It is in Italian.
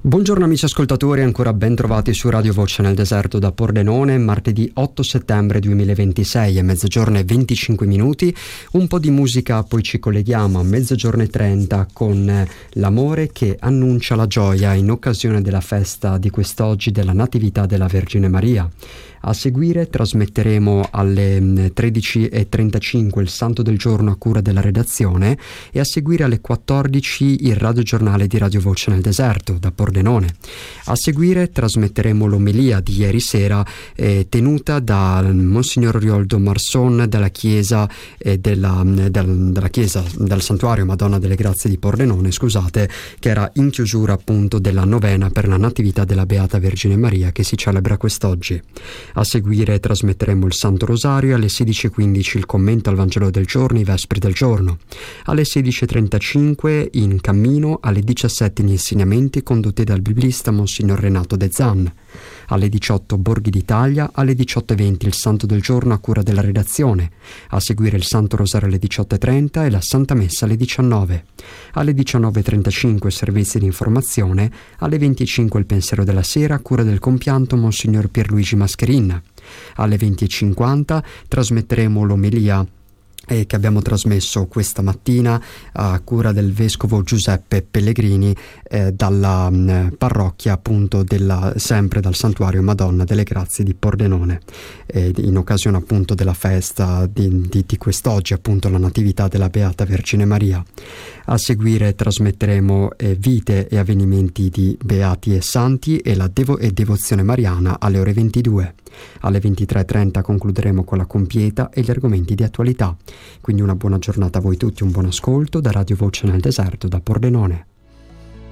Buongiorno amici ascoltatori, ancora ben trovati su Radio Voce nel Deserto da Pordenone, martedì 8 settembre 2026, è mezzogiorno e 25 minuti, un po' di musica, poi ci colleghiamo a mezzogiorno e 30 con l'amore che annuncia la gioia in occasione della festa di quest'oggi della Natività della Vergine Maria. A seguire trasmetteremo alle 13:35 il Santo del Giorno a cura della redazione e a seguire alle 14 il radiogiornale di Radio Voce nel Deserto da Pordenone. A seguire trasmetteremo l'omelia di ieri sera tenuta da Monsignor Rioldo Marson della chiesa della chiesa del Santuario Madonna delle Grazie di Pordenone, che era in chiusura appunto della novena per la Natività della Beata Vergine Maria che si celebra quest'oggi. A seguire trasmetteremo il Santo Rosario e alle 16:15 il commento al Vangelo del giorno, i Vespri del giorno. Alle 16:35 in cammino, alle 17 gli insegnamenti condotti dal biblista Monsignor Renato De Zan. Alle 18 Borghi d'Italia, alle 18:20 il Santo del Giorno a cura della redazione, a seguire il Santo Rosario alle 18:30 e la Santa Messa alle 19. Alle 19:35 servizi di informazione, alle 25 il Pensiero della Sera a cura del compianto Monsignor Pierluigi Mascherin. Alle 20:50 trasmetteremo l'omelia che abbiamo trasmesso questa mattina a cura del Vescovo Giuseppe Pellegrini dalla parrocchia appunto sempre dal Santuario Madonna delle Grazie di Pordenone, in occasione appunto della festa di quest'oggi, appunto la Natività della Beata Vergine Maria. A seguire trasmetteremo vite e avvenimenti di beati e santi e la devozione mariana alle ore 22. Alle 23:30 concluderemo con la compieta e gli argomenti di attualità. Quindi una buona giornata a voi tutti, un buon ascolto da Radio Voce nel Deserto da Pordenone.